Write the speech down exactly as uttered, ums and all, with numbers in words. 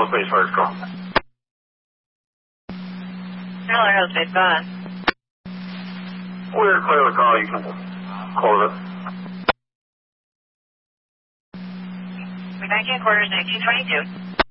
Aerospace first call. Hello, Aerospace, go ahead. We're clear the call. You can close it. We're back in quarters nineteen twenty-two.